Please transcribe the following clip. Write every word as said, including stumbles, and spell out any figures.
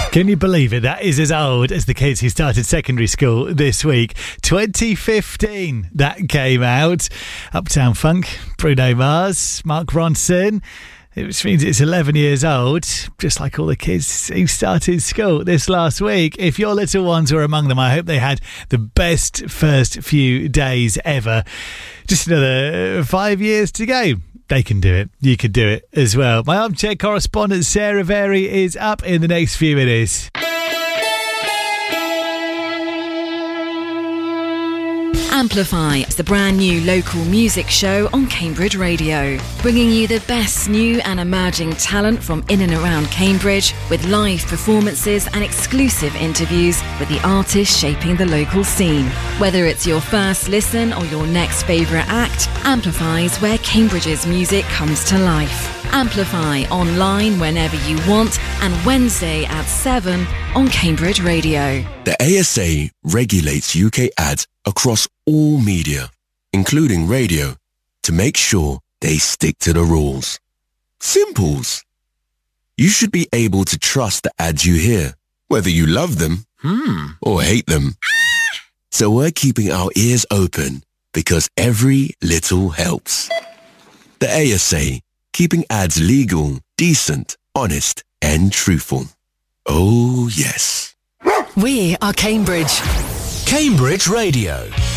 Can you believe it? That is as old as the kids who started secondary school this week. twenty fifteen, that came out. Uptown Funk, Bruno Mars, Mark Ronson. Which means it's eleven years old, just like all the kids who started school this last week. If your little ones were among them, I hope they had the best first few days ever. Just another five years to go. They can do it. You could do it as well. My armchair correspondent, Sarah Very, is up in the next few minutes. Amplify is the brand new local music show on Cambridge Radio, bringing you the best new and emerging talent from in and around Cambridge, with live performances and exclusive interviews with the artists shaping the local scene. Whether it's your first listen or your next favourite act, Amplify is where Cambridge's music comes to life. Amplify online whenever you want, and Wednesday at seven on Cambridge Radio. The A S A regulates U K ads across all media, including radio, to make sure they stick to the rules. Simples. You should be able to trust the ads you hear, whether you love them hmm. or hate them. So we're keeping our ears open because every little helps. The A S A, keeping ads legal, decent, honest, and truthful. Oh, yes. We are Cambridge. Cambridge Radio.